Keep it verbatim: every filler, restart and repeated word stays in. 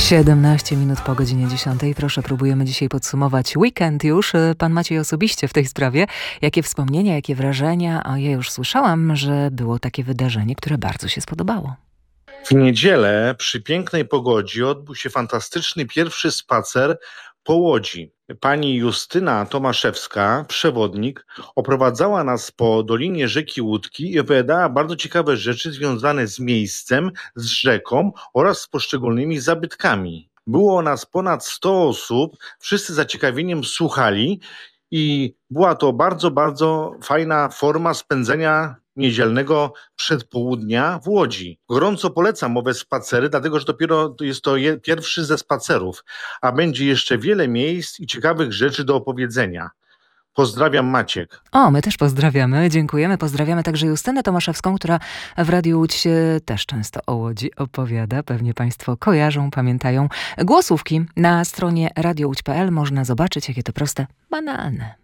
siedemnaście minut po godzinie dziesiątej. Proszę, próbujemy dzisiaj podsumować weekend już. Pan Maciej osobiście w tej sprawie. Jakie wspomnienia, jakie wrażenia? A ja już słyszałam, że było takie wydarzenie, które bardzo się spodobało. W niedzielę przy pięknej pogodzie odbył się fantastyczny pierwszy spacer po Łodzi. Pani Justyna Tomaszewska, przewodnik, oprowadzała nas po dolinie rzeki Łódki i opowiadała bardzo ciekawe rzeczy związane z miejscem, z rzeką oraz z poszczególnymi zabytkami. Było nas ponad sto osób, wszyscy z zaciekawieniem słuchali i była to bardzo, bardzo fajna forma spędzenia niedzielnego przedpołudnia w Łodzi. Gorąco polecam owe spacery, dlatego że dopiero jest to je, pierwszy ze spacerów, a będzie jeszcze wiele miejsc i ciekawych rzeczy do opowiedzenia. Pozdrawiam, Maciek. O, my też pozdrawiamy, dziękujemy. Pozdrawiamy także Justynę Tomaszewską, która w Radiu Łódź też często o Łodzi opowiada. Pewnie Państwo kojarzą, pamiętają. Głosówki na stronie radio łódź kropka pe el można zobaczyć, jakie to proste, banalne.